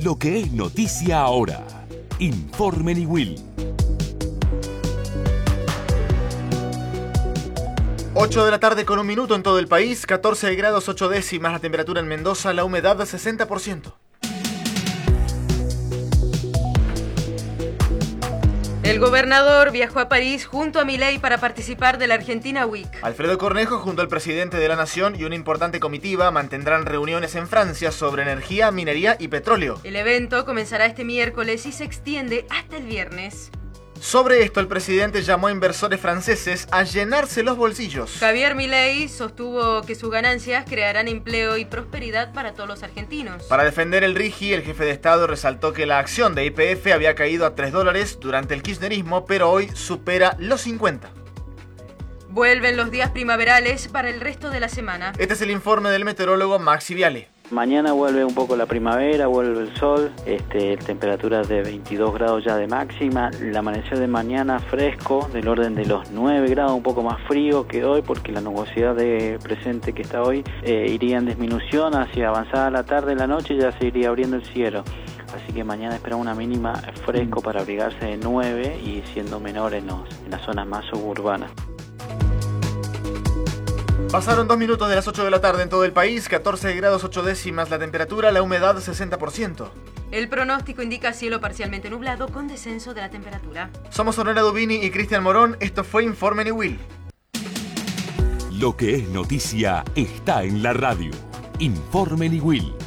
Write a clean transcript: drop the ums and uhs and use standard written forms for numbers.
Lo que es noticia ahora. Informe Niwil. 8 de la tarde con 1 minuto en todo el país, 14 grados 8 décimas la temperatura en Mendoza, la humedad de 60%. El gobernador viajó a París junto a Milei para participar de la Argentina Week. Alfredo Cornejo junto al presidente de la Nación y una importante comitiva mantendrán reuniones en Francia sobre energía, minería y petróleo. El evento comenzará este miércoles y se extiende hasta el viernes. Sobre esto, el presidente llamó a inversores franceses a llenarse los bolsillos. Javier Milei sostuvo que sus ganancias crearán empleo y prosperidad para todos los argentinos. Para defender el RIGI, el jefe de Estado resaltó que la acción de YPF había caído a $3 durante el kirchnerismo, pero hoy supera los 50. Vuelven los días primaverales para el resto de la semana. Este es el informe del meteorólogo Maxi Viale. Mañana vuelve un poco la primavera, vuelve el sol, temperaturas de 22 grados ya de máxima, el amanecer de mañana fresco, del orden de los 9 grados, un poco más frío que hoy, porque la nubosidad presente que está hoy iría en disminución hacia avanzada la tarde, la noche ya se iría abriendo el cielo. Así que mañana esperamos una mínima fresco para abrigarse de 9 y siendo menor en las zonas más suburbanas. Pasaron 2 minutos de las 8 de la tarde en todo el país, 14 grados 8 décimas la temperatura, la humedad 60%. El pronóstico indica cielo parcialmente nublado con descenso de la temperatura. Somos Ornella Dubini y Cristian Morón, esto fue Informe Niwil. Lo que es noticia está en la radio. Informe Niwil.